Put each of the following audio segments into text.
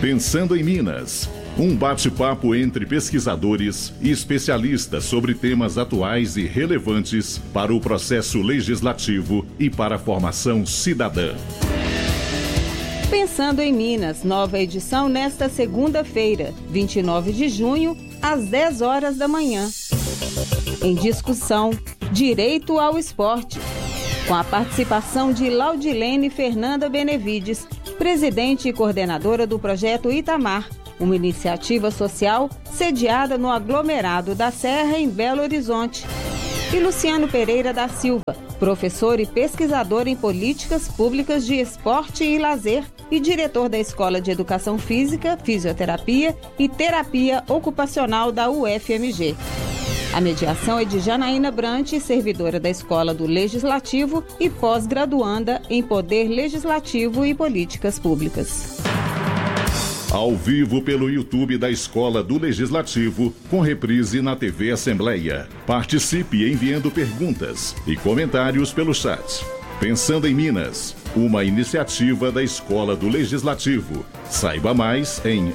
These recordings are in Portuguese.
Pensando em Minas, um bate-papo entre pesquisadores e especialistas sobre temas atuais e relevantes para o processo legislativo e para a formação cidadã. Pensando em Minas, nova edição nesta segunda-feira, 29 de junho, às 10 horas da manhã. Em discussão, direito ao esporte, com a participação de Laudilene Fernanda Benevides, presidente e coordenadora do projeto Itamar, uma iniciativa social sediada no aglomerado da Serra, em Belo Horizonte. E Luciano Pereira da Silva, professor e pesquisador em políticas públicas de esporte e lazer e diretor da Escola de Educação Física, Fisioterapia e Terapia Ocupacional da UFMG. A mediação é de Janaína Brant, servidora da Escola do Legislativo e pós-graduanda em Poder Legislativo e Políticas Públicas. Ao vivo pelo YouTube da Escola do Legislativo, com reprise na TV Assembleia. Participe enviando perguntas e comentários pelo chat. Pensando em Minas, uma iniciativa da Escola do Legislativo. Saiba mais em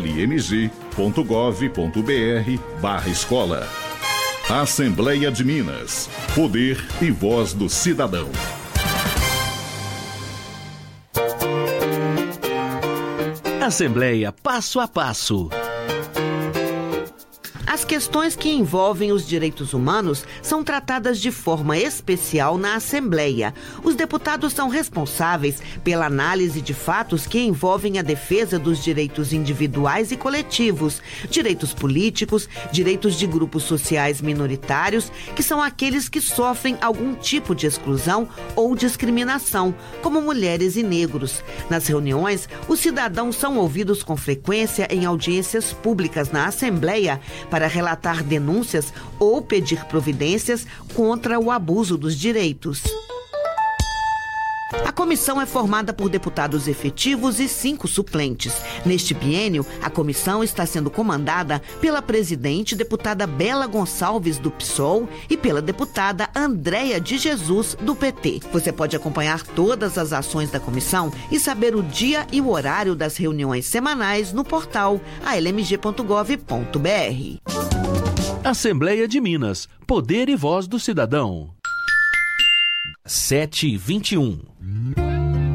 almg.gov.br/escola. Assembleia de Minas. Poder e voz do cidadão. Assembleia Passo a Passo. As questões que envolvem os direitos humanos são tratadas de forma especial na Assembleia. Os deputados são responsáveis pela análise de fatos que envolvem a defesa dos direitos individuais e coletivos, direitos políticos, direitos de grupos sociais minoritários, que são aqueles que sofrem algum tipo de exclusão ou discriminação, como mulheres e negros. Nas reuniões, os cidadãos são ouvidos com frequência em audiências públicas na Assembleia para relatar denúncias ou pedir providências contra o abuso dos direitos. A comissão é formada por deputados efetivos e 5 suplentes. Neste biênio, a comissão está sendo comandada pela presidente, deputada Bela Gonçalves, do PSOL, e pela deputada Andréia de Jesus, do PT. Você pode acompanhar todas as ações da comissão e saber o dia e o horário das reuniões semanais no portal almg.gov.br. Assembleia de Minas. Poder e voz do cidadão. 7h21.